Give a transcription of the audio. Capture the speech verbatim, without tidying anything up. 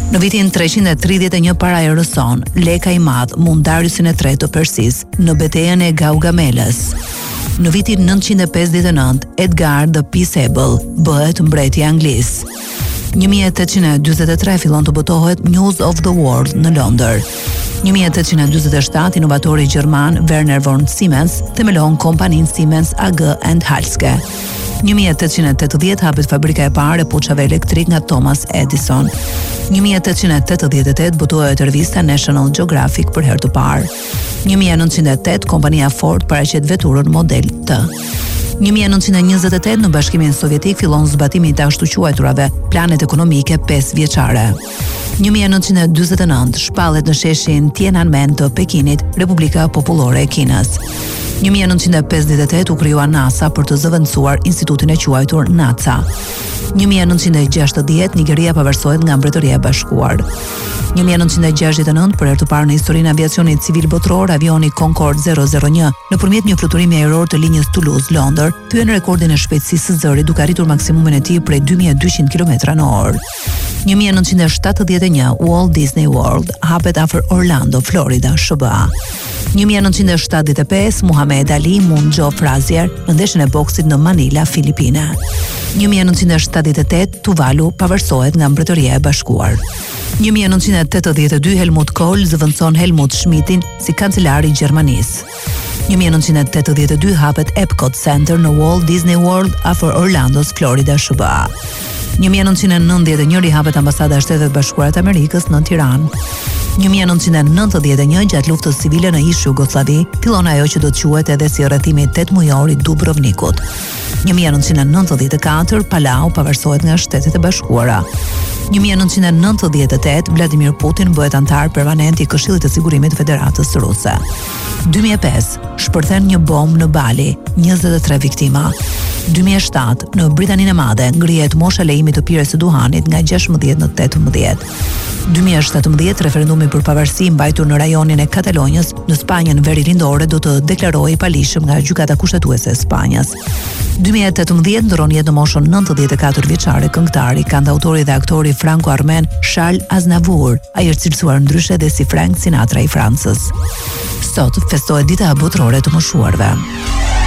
Në vitin treqind e tridhjetë e një para erës son, Leka i Madh mund Dariusin e tretë të Persisë në betejën e Gaugamelës. Në vitin nëntëqind e pesëdhjetë e nëntë, Edgar the Peaceable bëhet mbreti i Anglisë. një mijë e tetëqind e dyzet e tre fillon të botohet News of the World në Londër. një mijë e tetëqind e dyzet e shtatë, inovatori gjerman Werner von Siemens themelon kompaninë Siemens A G and Halske. një mijë e tetëqind e tetëdhjetë hapet fabrika e parë e puçave elektrik nga Thomas Edison. një mijë e tetëqind e tetëdhjetë e tetë botohet revista National Geographic për herë të parë. një mijë e nëntëqind e tetë kompania Ford paraqet veturën model T. një mijë e nëntëqind e njëzet e tetë në Bashkimin Sovjetik fillon zbatimi i të ashtu quajturave planet ekonomike pesë vjeçare. një mijë e nëntëqind e dyzet e nëntë shpallet në sheshin Tiananmen të Pekinit Republika Popullore e Kinës. një mijë e nëntëqind e pesëdhjetë e tetë u krijua NASA për të zëvendësuar institutin e quajtur NASA. një mijë e nëntëqind e gjashtëdhjetë Nigeria pavarësohet nga Mbretëria e Bashkuar. një mijë e nëntëqind e gjashtëdhjetë e nëntë për herë të parë në historinë e aviacionit civil botror, avioni Concorde zero zero një nëpërmjet një fluturimi ajror të linjës Toulouse-Londër thyen rekordin e shpejtësisë së zërit duke arritur maksimumin e tij prej dy mijë e dyqind kilometra në orë. një mijë e nëntëqind e shtatëdhjetë e një Walt Disney World hapet afër Orlando, Florida, S B A. një mijë e nëntëqind e shtatëdhjetë e pesë Muhammad Ali mund Joe Frazier në ndeshjen e boksit në Manila, Filipina. një mijë e nëntëqind e shtatëdhjetë e tetë Tuvalu pavarësohet nga Mbretëria e Bashkuar. një mijë e nëntëqind e tetëdhjetë e dy Helmut Kohl zëvendëson Helmut Schmidtin si kancelari i Gjermanisë. një mijë e nëntëqind e tetëdhjetë e dy hapet Epcot Center në Walt Disney World afër Orlandos, Florida, S B A. një mijë e nëntëqind e nëntëdhjetë e një hapet ambasada e Shtetet Bashkuara të Amerikës në Tiranë. një mijë e nëntëqind e nëntëdhjetë e një gjatë luftës civile në ish Jugosllavi fillon ajo që do të quhet edhe si rrethimi tetëmujor i Dubrovnikut. një mijë e nëntëqind e nëntëdhjetë e katër Palau pavarësohet nga Shtetet e Bashkuara. një mijë e nëntëqind e nëntëdhjetë e tetë Vladimir Putin bëhet antar permanent i Këshillit të Sigurimit të Federatës Ruse. dy mijë e pesë shpërthen një bombë në Bali, njëzet e tre viktima. dy mijë e shtatë në Britaninë e Madhe ngrihet mosha lejimit të pirjes së duhanit nga gjashtëmbëdhjetë në tetëmbëdhjetë. dy mijë e shtatëmbëdhjetë referendumi për pavarësi mbajtur në rajonin e Katalonjës në Spanjën veri lindore do të deklarohej i palishëm nga gjykata kushtetuese e Spanjës. dy mijë e tetëmbëdhjetë ndron jetë në moshën nëntëdhjetë e katër vjeçare këngëtari, kantautori dhe aktori franko-armen Charles Aznavour, ai është cilësuar ndryshe edhe si Frank Sinatra i Francës. Sot festohet dita botërore të moshuarve.